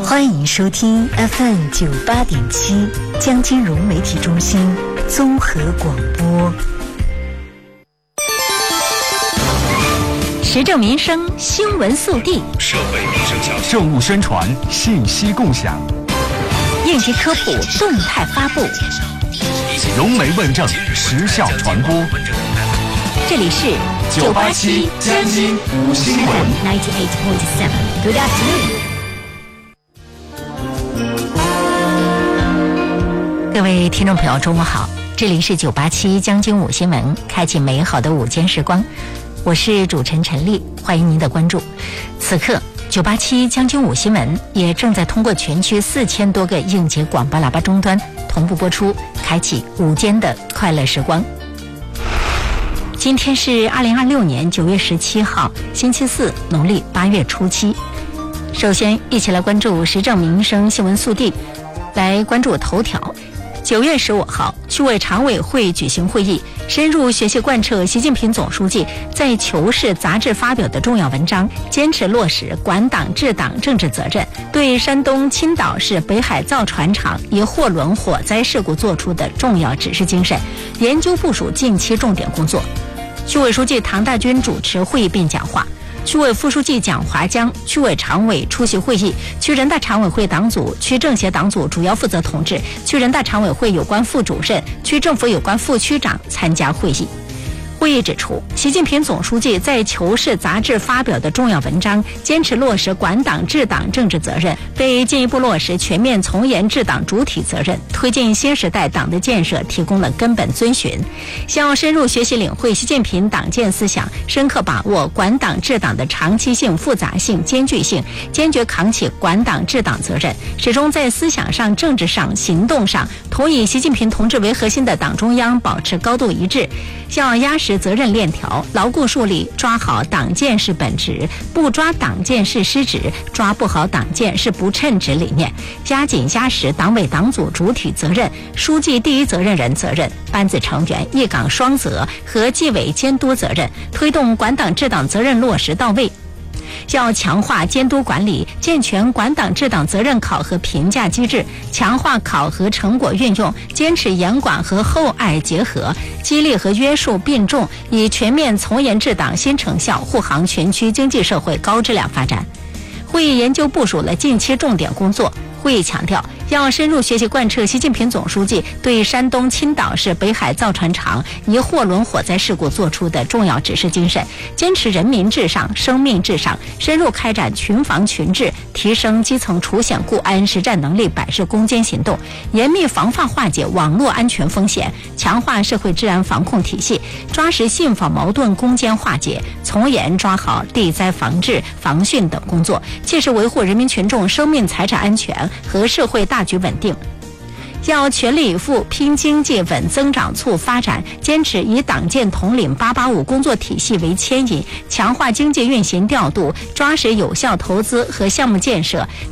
欢迎收听 FM98.7 江金融媒体中心综合广播。时政民生新闻速递， 社会民生消息， 政务宣传信息共享， 应急科普动态发布， 融媒问政时效传播。 这里是 987江津5新闻 98.7 Good afternoon。各位听众朋友，中午好，这里是987江津5新闻，开启美好的午间时光，我是主持人陈丽，欢迎您的关注。此刻987江津5新闻也正在通过全区4000多个应急广播喇叭终端同步播出，开启午间的快乐时光。今天是2026年9月17号星期四，农历8月初7。首先一起来关注时政民生新闻速递，来关注头条。9月15号，区委常委会举行会议，深入学习贯彻习近平总书记在《求是》杂志发表的重要文章，坚持落实管党治党政治责任，对山东青岛市北海造船厂一货轮火灾事故作出的重要指示精神，研究部署近期重点工作。区委书记唐大军主持会议并讲话，区委副书记蒋华江、区委常委出席会议，区人大常委会党组、区政协党组主要负责同志、区人大常委会有关副主任、区政府有关副区长参加会议。会议指出，习近平总书记在《求是》杂志发表的重要文章，坚持落实管党治党政治责任，为进一步落实全面从严治党主体责任，推进新时代党的建设提供了根本遵循。要深入学习领会习近平党建思想，深刻把握管党治党的长期性、复杂性、艰巨性，坚决扛起管党治党责任，始终在思想上、政治上、行动上同以习近平同志为核心的党中央保持高度一致，要压实责任链条，牢固树立抓好党建是本职，不抓党建是失职，抓不好党建是不称职理念，加紧压实党委党组主体责任、书记第一责任人责任、班子成员一岗双责和纪委监督责任，推动管党治党责任落实到位。要强化监督管理，健全管党治党责任考核评价机制，强化考核成果运用，坚持严管和厚爱结合，激励和约束并重，以全面从严治党新成效护航全区经济社会高质量发展。会议研究部署了近期重点工作。会议强调，要深入学习贯彻习近平总书记对山东青岛市北海造船厂一货轮火灾事故作出的重要指示精神，坚持人民至上、生命至上，深入开展群防群治，提升基层除险固安实战能力百事攻坚行动，严密防范化解网络安全风险，强化社会治安防控体系，抓实信访矛盾攻坚化解，从严抓好地灾防治、防汛等工作，切实维护人民群众生命财产安全和社会大局稳定。要全力以赴拼经济稳增长促发展，坚持以党建统领885工作体系为牵引，强化经济运行调度，抓实有效投资和项目建设，